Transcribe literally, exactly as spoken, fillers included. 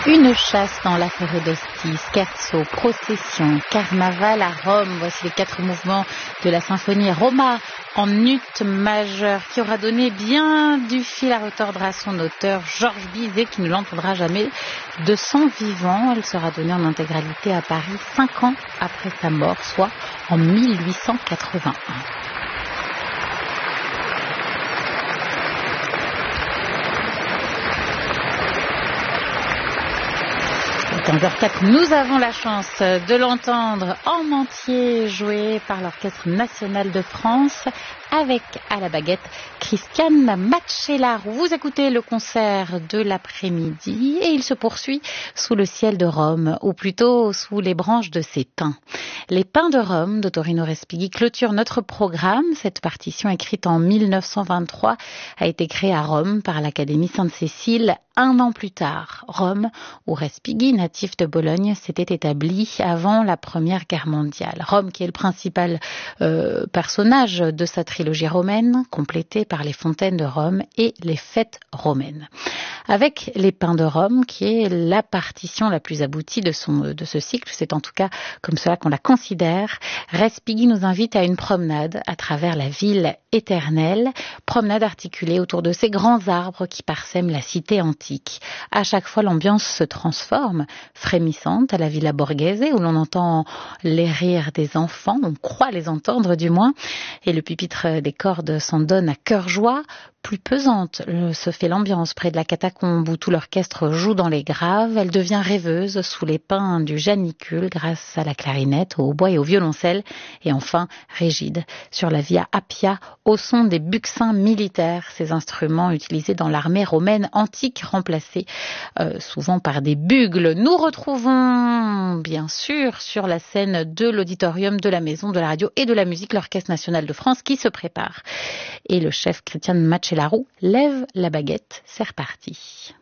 Une chasse dans la forêt d'Ostie, scherzo, procession, carnaval à Rome. Voici les quatre mouvements de la symphonie Roma en ut majeur qui aura donné bien du fil à retordre à son auteur Georges Bizet qui ne l'entendra jamais de son vivant. Elle sera donnée en intégralité à Paris cinq ans après sa mort, soit en mille huit cent quatre-vingt-un. quinze heures quatre, nous avons la chance de l'entendre en entier joué par l'Orchestre National de France avec à la baguette Christiane Macellaro. Vous écoutez le concert de l'après-midi et il se poursuit sous le ciel de Rome, ou plutôt sous les branches de ses pins. Les Pins de Rome de Torino Respighi clôturent notre programme. Cette partition écrite en mille neuf cent vingt-trois a été créée à Rome par l'Académie Sainte-Cécile un an plus tard. Rome, où Respighi, natif de Bologne, s'était établi avant la Première Guerre mondiale. Rome qui est le principal euh, personnage de sa trilogie romaine, complétée par les fontaines de Rome et les fêtes romaines. Avec les Pins de Rome, qui est la partition la plus aboutie de, son, de ce cycle, c'est en tout cas comme cela qu'on la considère, Respighi nous invite à une promenade à travers la ville éternelle, promenade articulée autour de ces grands arbres qui parsèment la cité antique. À chaque fois, l'ambiance se transforme, frémissante à la Villa Borghese, où l'on entend les rires des enfants, on croit les entendre du moins, et le pupitre des cordes s'en donne à cœur joie. Plus pesante se fait l'ambiance près de la catacombe où tout l'orchestre joue dans les graves. Elle devient rêveuse sous les pins du janicule grâce à la clarinette, au hautbois et au violoncelle. Et enfin, rigide sur la Via Appia au son des buccins militaires, ces instruments utilisés dans l'armée romaine antique remplacés euh, souvent par des bugles. Nous retrouvons bien sûr sur la scène de l'auditorium de la Maison de la Radio et de la Musique l'Orchestre National de France qui se prépare. Et le chef Christiane Macellaro lève la baguette. C'est reparti.